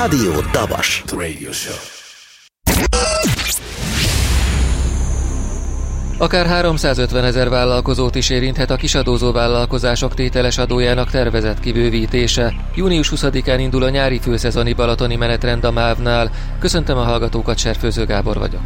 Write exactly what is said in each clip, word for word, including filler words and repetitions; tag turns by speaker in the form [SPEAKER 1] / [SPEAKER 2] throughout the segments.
[SPEAKER 1] Rádió Dabas.
[SPEAKER 2] Radio Show.
[SPEAKER 3] Akár háromszázötvenezer vállalkozót is érinthet a kisadózó vállalkozások tételes adójának tervezett kibővítése. június huszadikán indul a nyári főszezoni balatoni menetrend a mávnál. Köszöntöm a hallgatókat, Serfőző Gábor vagyok.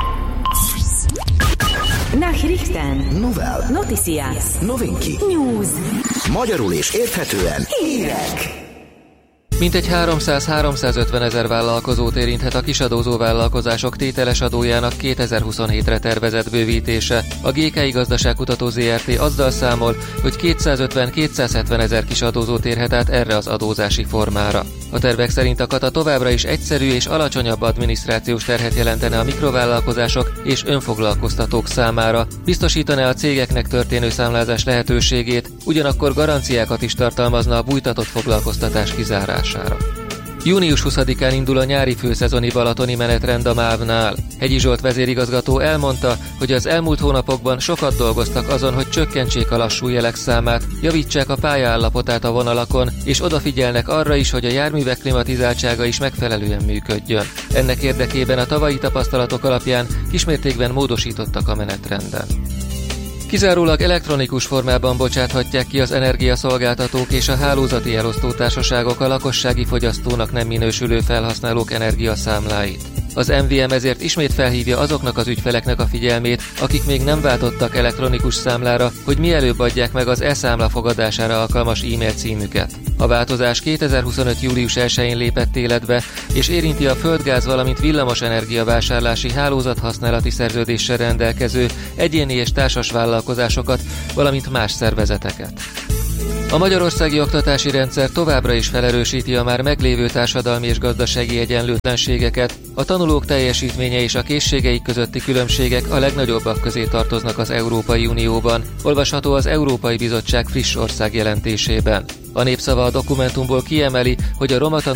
[SPEAKER 4] Nachrichten.
[SPEAKER 1] Novel.
[SPEAKER 4] Noticias.
[SPEAKER 1] Novinki.
[SPEAKER 4] News.
[SPEAKER 1] Magyarul és érthetően.
[SPEAKER 4] Hírek.
[SPEAKER 3] Mintegy háromszáz-háromszázötvenezer vállalkozót érinthet a kisadózó vállalkozások tételes adójának kétezer-huszonhétre tervezett bővítése. A gé ká i Gazdaságkutató zé er té azzal számol, hogy kétszázötven-kétszázhetven ezer kisadózót érhet át erre az adózási formára. A tervek szerint a kata továbbra is egyszerű és alacsonyabb adminisztrációs terhet jelentene a mikrovállalkozások és önfoglalkoztatók számára, biztosítaná a cégeknek történő számlázás lehetőségét, ugyanakkor garanciákat is tartalmazna a bújtatott foglalkoztatás kizárására. június huszadikán indul a nyári főszezoni balatoni menetrend a mávnál. Hegyi Zsolt vezérigazgató elmondta, hogy az elmúlt hónapokban sokat dolgoztak azon, hogy csökkentsék a lassú jelek számát, javítsák a pályaállapotát a vonalakon, és odafigyelnek arra is, hogy a járművek klimatizáltsága is megfelelően működjön. Ennek érdekében a tavalyi tapasztalatok alapján kismértékben módosítottak a menetrenden. Kizárólag elektronikus formában bocsáthatják ki az energiaszolgáltatók és a hálózati elosztótársaságok a lakossági fogyasztónak nem minősülő felhasználók energiaszámláit. Az em vé em ezért ismét felhívja azoknak az ügyfeleknek a figyelmét, akik még nem váltottak elektronikus számlára, hogy mielőbb adják meg az e-számla fogadására alkalmas e-mail címüket. A változás kétezer-huszonöt július elsején lépett életbe, és érinti a földgáz, valamint villamosenergia vásárlási hálózathasználati szerződéssel rendelkező egyéni és társas vállalkozásokat, valamint más szervezeteket. A magyarországi oktatási rendszer továbbra is felerősíti a már meglévő társadalmi és gazdasági egyenlőtlenségeket, a tanulók teljesítménye és a készségeik közötti különbségek a legnagyobbak közé tartoznak az Európai Unióban, olvasható az Európai Bizottság friss országjelentésében. A Népszava a dokumentumból kiemeli, hogy a roma